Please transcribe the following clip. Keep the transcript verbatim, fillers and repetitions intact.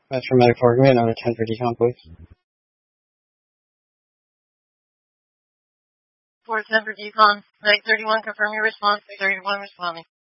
Metro Medic four, give me another ten for decon, please. four ten for decon. Medic thirty-one, confirm your response. thirty-one responding.